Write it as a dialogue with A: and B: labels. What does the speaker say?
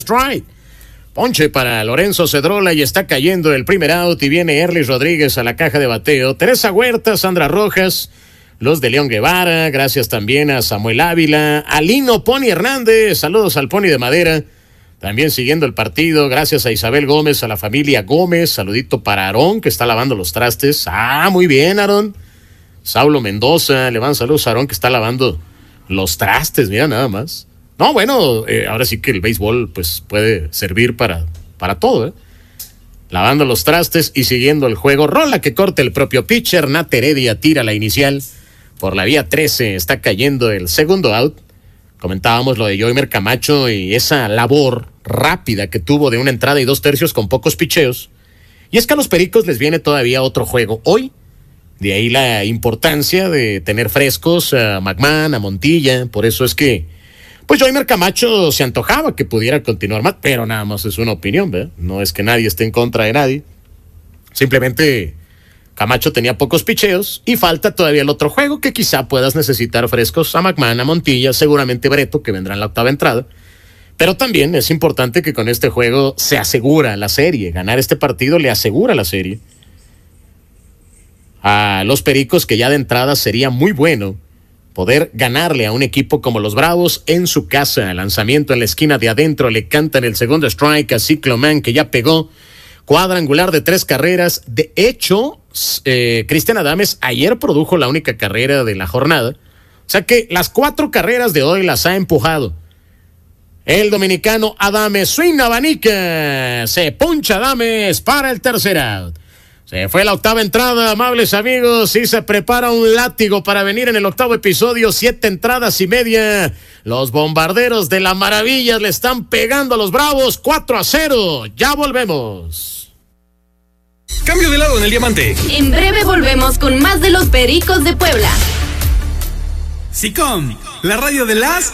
A: strike. Ponche para Lorenzo Cedrola y está cayendo el primer out y viene Erly Rodríguez a la caja de bateo. Teresa Huerta, Sandra Rojas, los de León Guevara, gracias también a Samuel Ávila, a Lino Pony Hernández, saludos al Pony de Madera, también siguiendo el partido, gracias a Isabel Gómez, a la familia Gómez, saludito para Aarón que está lavando los trastes. Muy bien, Aarón. Saulo Mendoza, le van saludos a Aarón que está lavando los trastes, mira nada más. No, bueno, ahora sí que el béisbol pues puede servir para todo, ¿eh? Lavando los trastes y siguiendo el juego. Rola que corta el propio pitcher. Nat Heredia tira la inicial. Por la vía 13 está cayendo el segundo out. Comentábamos lo de Yoimer Camacho y esa labor rápida que tuvo de una entrada y 2/3 con pocos picheos. Y es que a los Pericos les viene todavía otro juego hoy. De ahí la importancia de tener frescos a McMahon, a Montilla. Por eso es que pues Yoimer Camacho se antojaba que pudiera continuar más, pero nada más es una opinión, ¿verdad? No es que nadie esté en contra de nadie. Simplemente Camacho tenía pocos picheos y falta todavía el otro juego que quizá puedas necesitar frescos a McMahon, a Montilla, seguramente Breto, que vendrá en la octava entrada. Pero también es importante que con este juego se asegura la serie. Ganar este partido le asegura la serie. A los Pericos, que ya de entrada sería muy bueno poder ganarle a un equipo como los Bravos en su casa. Lanzamiento en la esquina de adentro, le cantan el segundo strike a Cicloman, que ya pegó cuadrangular de 3 carreras. De hecho, Cristian Adames ayer produjo la única carrera de la jornada. O sea que las 4 carreras de hoy las ha empujado el dominicano Adames. Swing abanica, se puncha Adames para el tercer out. Se fue la octava entrada, amables amigos, y se prepara un látigo para venir en el octavo episodio. 7 entradas y media. Los bombarderos de la maravilla le están pegando a los Bravos 4-0. Ya volvemos.
B: Cambio de lado en el diamante.
C: En breve volvemos con más de los Pericos de Puebla.
B: SICOM, la radio de las